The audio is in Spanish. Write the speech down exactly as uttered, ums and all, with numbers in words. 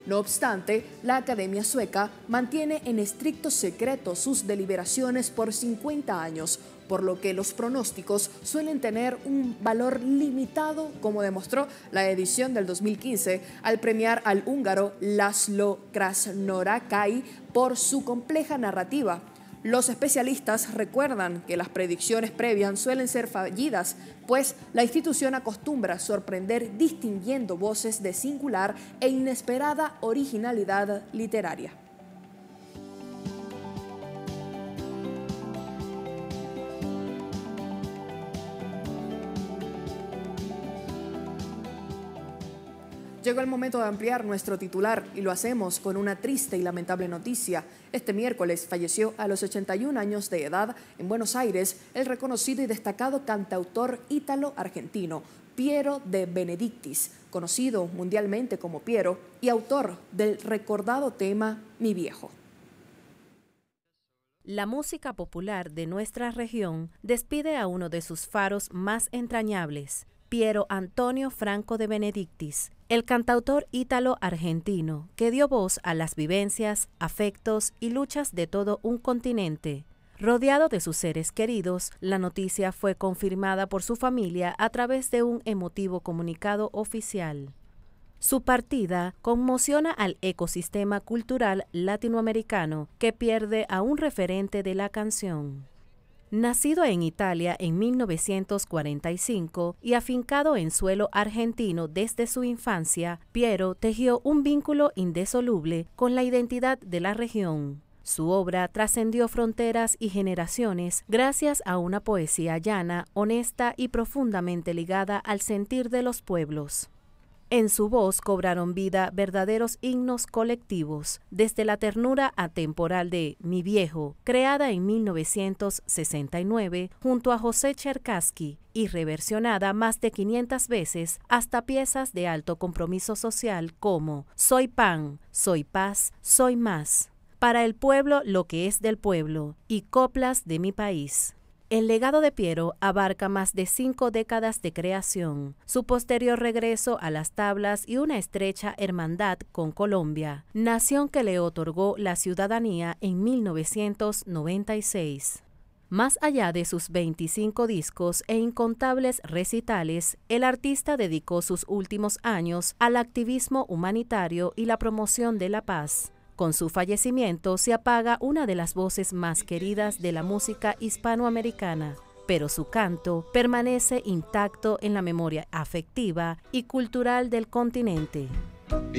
No obstante, la Academia Sueca mantiene en estricto secreto sus deliberaciones por cincuenta años, por lo que los pronósticos suelen tener un valor limitado, como demostró la edición del dos mil quince al premiar al húngaro László Krasnorákai por su compleja narrativa. Los especialistas recuerdan que las predicciones previas suelen ser fallidas, pues la institución acostumbra sorprender distinguiendo voces de singular e inesperada originalidad literaria. Llegó el momento de ampliar nuestro titular y lo hacemos con una triste y lamentable noticia. Este miércoles falleció a los ochenta y un años de edad en Buenos Aires el reconocido y destacado cantautor ítalo-argentino Piero de Benedictis, conocido mundialmente como Piero y autor del recordado tema Mi Viejo. La música popular de nuestra región despide a uno de sus faros más entrañables, Piero Antonio Franco de Benedictis, el cantautor ítalo-argentino que dio voz a las vivencias, afectos y luchas de todo un continente. Rodeado de sus seres queridos, la noticia fue confirmada por su familia a través de un emotivo comunicado oficial. Su partida conmociona al ecosistema cultural latinoamericano, que pierde a un referente de la canción. Nacido en Italia en mil novecientos cuarenta y cinco y afincado en suelo argentino desde su infancia, Piero tejió un vínculo indisoluble con la identidad de la región. Su obra trascendió fronteras y generaciones gracias a una poesía llana, honesta y profundamente ligada al sentir de los pueblos. En su voz cobraron vida verdaderos himnos colectivos, desde la ternura atemporal de Mi Viejo, creada en mil novecientos sesenta y nueve junto a José Cherkassky y reversionada más de quinientas veces, hasta piezas de alto compromiso social como Soy pan, soy paz, soy más, Para el pueblo lo que es del pueblo y Coplas de mi país. El legado de Piero abarca más de cinco décadas de creación, su posterior regreso a las tablas y una estrecha hermandad con Colombia, nación que le otorgó la ciudadanía en mil novecientos noventa y seis. Más allá de sus veinticinco discos e incontables recitales, el artista dedicó sus últimos años al activismo humanitario y la promoción de la paz. Con su fallecimiento se apaga una de las voces más queridas de la música hispanoamericana, pero su canto permanece intacto en la memoria afectiva y cultural del continente.